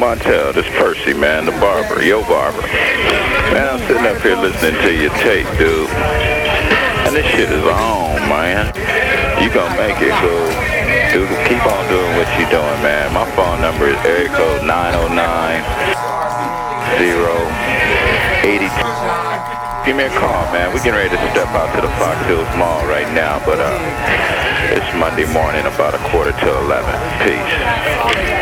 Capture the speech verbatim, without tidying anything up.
Montel, this Percy, man, the barber, yo barber. Man, I'm sitting up here listening to your tape, dude. And this shit is on, man. You gonna make it, so dude, keep on doing what you doing, man. My phone number is area code nine oh nine, zero, eighty-two. Give me a call, man. We're getting ready to step out to the Fox Hills Mall right now, but uh, it's Monday morning, about a quarter to eleven. Peace.